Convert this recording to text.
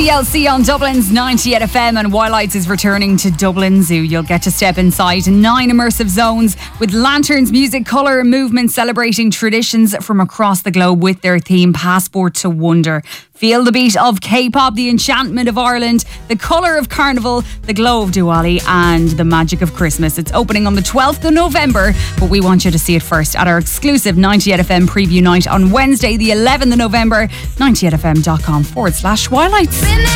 TLC on Dublin's 98 FM, and Wildlights is returning to Dublin Zoo. You'll get to step inside 9 immersive zones with lanterns, music, colour and movement, celebrating traditions from across the globe with their theme Passport to Wonder. Feel the beat of K-pop, the enchantment of Ireland, the colour of Carnival, the glow of Diwali and the magic of Christmas. It's opening on the 12th of November, but we want you to see it first at our exclusive 98 FM preview night on Wednesday the 11th of November. 98fm.com/Wildlights.